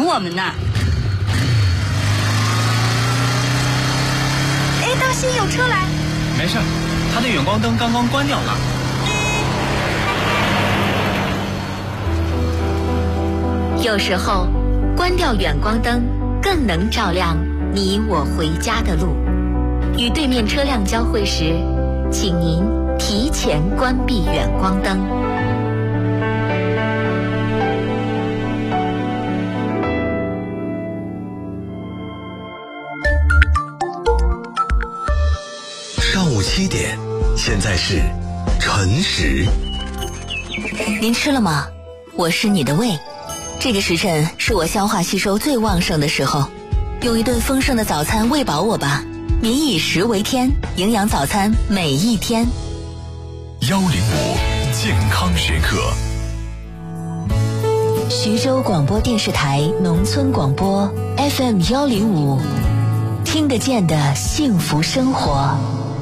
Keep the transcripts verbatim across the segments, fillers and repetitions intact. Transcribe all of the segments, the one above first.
我们呢。哎，当心有车来！ 没事，他的远光灯刚刚关掉了。 有时候，关掉远光灯更能照亮你我回家的路。与对面车辆交汇时，请您提前关闭远光灯。 上午七点，现在是晨时。 您吃了吗？我是你的胃。这个时辰是我消化吸收最旺盛的时候，用一顿丰盛的早餐喂饱我吧。民以食为天，营养早餐每一天。 幺零五健康时刻。 徐州广播电视台农村广播 F M 幺零五，听得见的幸福生活。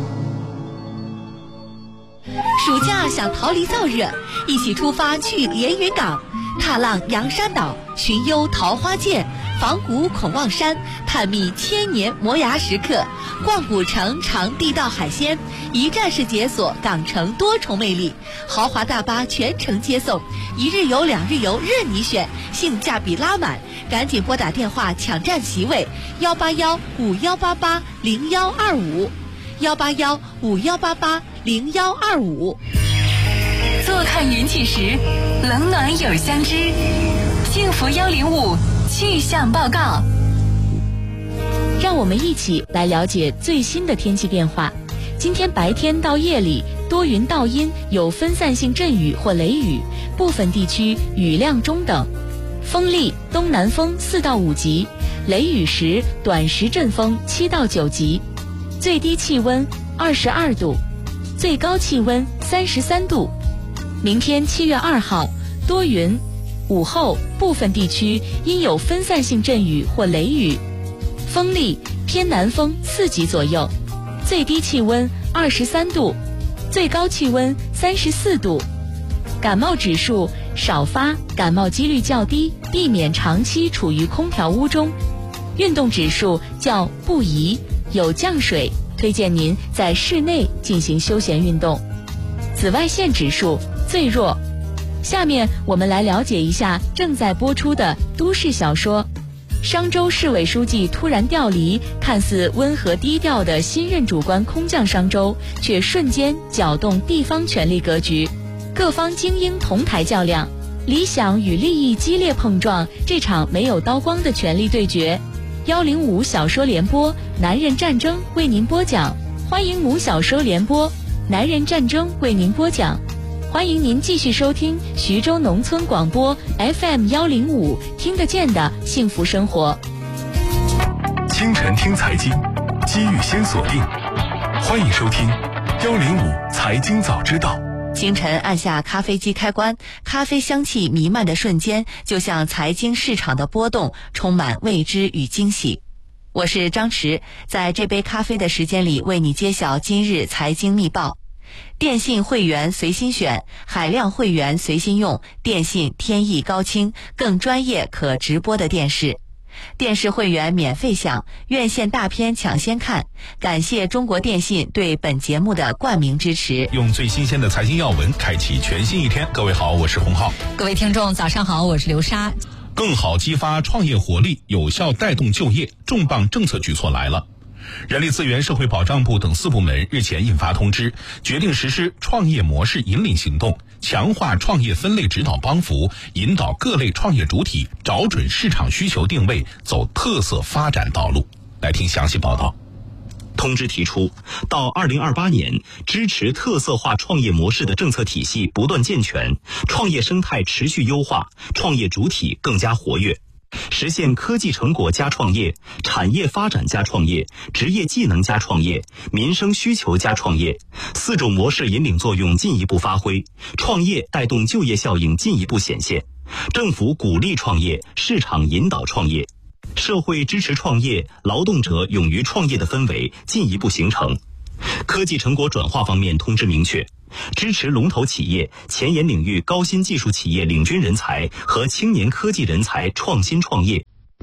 暑假想逃离燥热，一起出发去连云港，踏浪洋山岛，寻幽桃花涧，访古孔望山，探秘千年磨牙时刻，逛古城尝地道海鲜，一站式解锁港城多重魅力，豪华大巴全程接送，一日游两日游任你选，性价比拉满，赶紧拨打电话抢占席位，幺八幺五幺八八零幺二五，幺八幺五幺八八零幺二五。 坐看云起时，冷暖有相知。幸福幺零五气象报告。 让我们一起来了解最新的天气变化。今天白天到夜里多云到阴，有分散性阵雨或雷雨，部分地区雨量中等，风力东南风四到五级，雷雨时短时阵风七到九级。最低气温二十二度，最高气温三十三度。明天七月二号多云，午后部分地区因有分散性阵雨或雷雨，风力偏南风四级左右，最低气温二十三度，最高气温三十四度。感冒指数少发，感冒几率较低，避免长期处于空调屋中。运动指数较不宜，有降水，推荐您在室内进行休闲运动。紫外线指数最弱。下面我们来了解一下正在播出的都市小说。商州市委书记突然调离，看似温和低调的新任主官空降商州，却瞬间搅动地方权力格局，各方精英同台较量，理想与利益激烈碰撞，这场没有刀光的权力对决。幺零五小说联播男人战争为您播讲，欢迎母小说联播男人战争为您播讲。欢迎您继续收听徐州农村广播 F M 幺零五，听得见的幸福生活。 清晨听财经，机遇先锁定。欢迎收听幺零五财经早知道。 清晨按下咖啡机开关，咖啡香气弥漫的瞬间，就像财经市场的波动，充满未知与惊喜。我是张弛，在这杯咖啡的时间里，为你揭晓今日财经密报。电信会员随心选，海量会员随心用，电信天翼高清，更专业可直播的电视。电视会员免费享，院线大片抢先看。感谢中国电信对本节目的冠名支持。 用最新鲜的财经要闻开启全新一天。各位好，我是洪浩。 各位听众早上好，我是刘莎。 更好激发创业活力，有效带动就业，重磅政策举措来了。人力资源社会保障部等四部门日前印发通知，决定实施创业模式引领行动，强化创业分类指导帮扶，引导各类创业主体找准市场需求定位，走特色发展道路。来听详细报道。 通知提出，到二零二八年，支持特色化创业模式的政策体系不断健全，创业生态持续优化，创业主体更加活跃，实现科技成果加创业、产业发展加创业、职业技能加创业、民生需求加创业，四种模式引领作用进一步发挥，创业带动就业效应进一步显现，政府鼓励创业，市场引导创业，社会支持创业，劳动者勇于创业的氛围进一步形成。科技成果转化方面，通知明确，支持龙头企业、前沿领域高新技术企业领军人才和青年科技人才创新创业，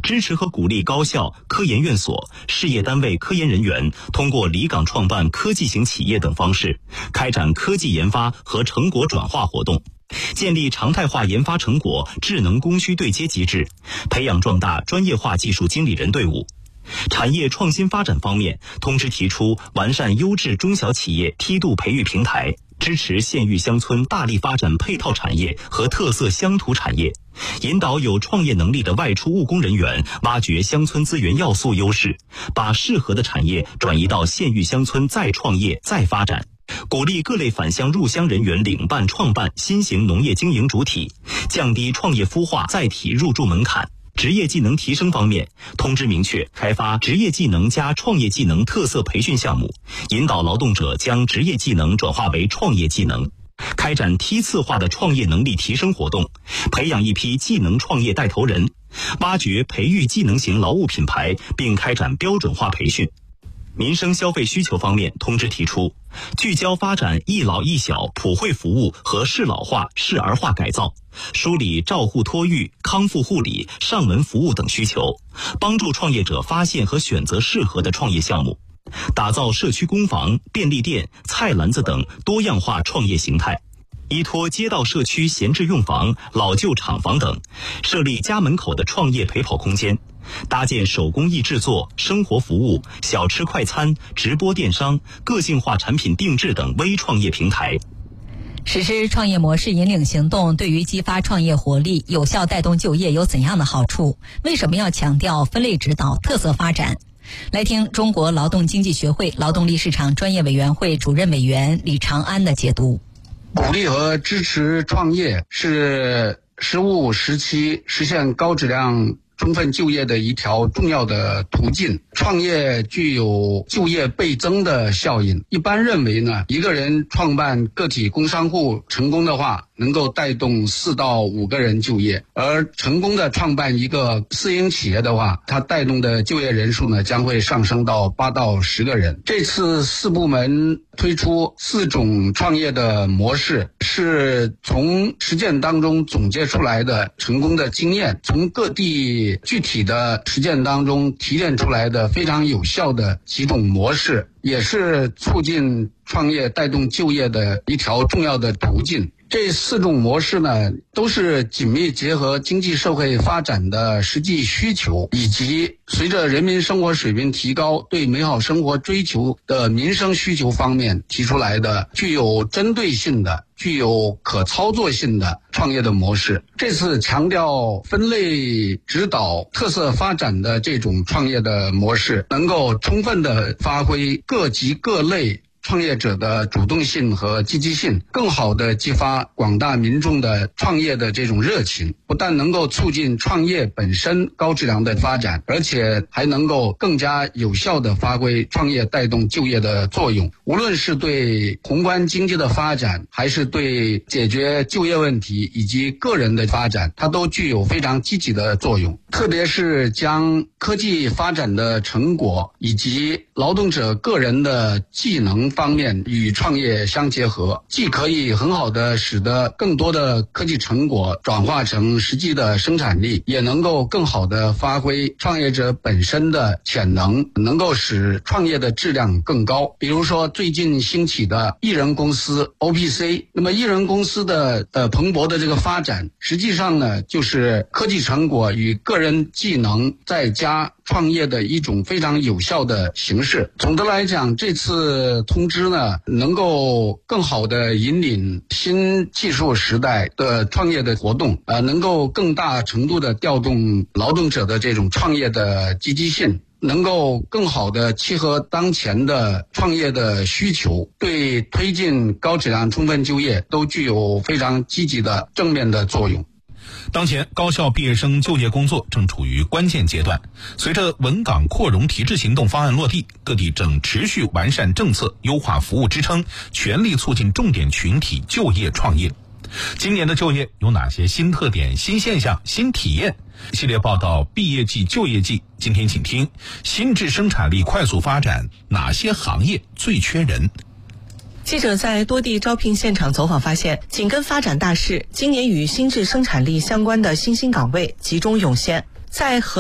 支持和鼓励高校、科研院所、事业单位科研人员通过离岗创办科技型企业等方式，开展科技研发和成果转化活动，建立常态化研发成果智能供需对接机制，培养壮大专业化技术经理人队伍。产业创新发展方面，通知提出完善优质中小企业梯度培育平台，支持县域乡村大力发展配套产业和特色乡土产业，引导有创业能力的外出务工人员挖掘乡村资源要素优势，把适合的产业转移到县域乡村再创业再发展。鼓励各类返乡入乡人员领办创办新型农业经营主体，降低创业孵化载体入驻门槛。职业技能提升方面，通知明确开发职业技能加创业技能特色培训项目，引导劳动者将职业技能转化为创业技能，开展梯次化的创业能力提升活动，培养一批技能创业带头人，挖掘培育技能型劳务品牌，并开展标准化培训。民生消费需求方面，通知提出聚焦发展一老一小普惠服务和适老化适儿化改造，梳理照护托育、康复护理、上门服务等需求，帮助创业者发现和选择适合的创业项目，打造社区工坊、便利店、菜篮子等多样化创业形态，依托街道社区闲置用房、老旧厂房等，设立家门口的创业陪跑空间，搭建手工艺制作、生活服务、小吃快餐、直播电商、个性化产品定制等微创业平台。 实施创业模式引领行动对于激发创业活力、有效带动就业有怎样的好处？为什么要强调分类指导、特色发展？来听中国劳动经济学会劳动力市场专业委员会主任委员李长安的解读。 鼓励和支持创业是实务时期实现高质量充分就业的一条重要的途径。创业具有就业倍增的效应。一般认为呢，一个人创办个体工商户成功的话，能够带动四到五个人就业，而成功的创办一个私营企业的话，它带动的就业人数呢将会上升到八到十个人。这次四部门推出四种创业的模式，是从实践当中总结出来的成功的经验，从各地具体的实践当中提炼出来的非常有效的几种模式，也是促进创业带动就业的一条重要的途径。这四种模式呢，都是紧密结合经济社会发展的实际需求，以及随着人民生活水平提高，对美好生活追求的民生需求方面提出来的具有针对性的、具有可操作性的创业的模式。这次强调分类指导、特色发展的这种创业的模式，能够充分的发挥各级各类创业者的主动性和积极性，更好地激发广大民众的创业的这种热情，不但能够促进创业本身高质量的发展，而且还能够更加有效地发挥创业带动就业的作用。无论是对宏观经济的发展，还是对解决就业问题以及个人的发展，它都具有非常积极的作用。特别是将科技发展的成果以及劳动者个人的技能方面与创业相结合，既可以很好的使得更多的科技成果转化成实际的生产力，也能够更好的发挥创业者本身的潜能，能够使创业的质量更高。比如说最近兴起的艺人公司 O P C， 那么艺人公司的呃蓬勃的这个发展，实际上呢就是科技成果与个人技能再加创业的一种非常有效的形式。总的来讲，这次通知呢，能够更好的引领新技术时代的创业的活动，呃，能够更大程度的调动劳动者的这种创业的积极性，能够更好的契合当前的创业的需求，对推进高质量充分就业都具有非常积极的正面的作用。 当前高校毕业生就业工作正处于关键阶段，随着稳岗扩容提质行动方案落地，各地正持续完善政策、优化服务支撑，全力促进重点群体就业创业。今年的就业有哪些新特点、新现象、新体验？系列报道毕业季、就业季，今天请听新质生产力快速发展，哪些行业最缺人？ 记者在多地招聘现场走访发现，紧跟发展大势，今年与新质生产力相关的新兴岗位集中涌现。在